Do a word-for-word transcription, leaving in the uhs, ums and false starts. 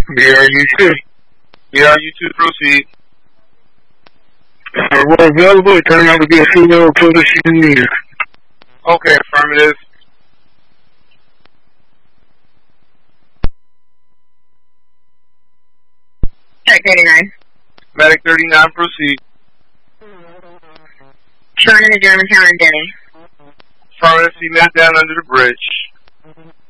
B R U two. B R U two, proceed. Uh, well available, it turned out to be a female reporter she didn't need her. Okay, affirmative. Medic thirty-nine. Medic thirty-nine, proceed. Sean in the Germantown and Denny. Affirmative, female down under the bridge.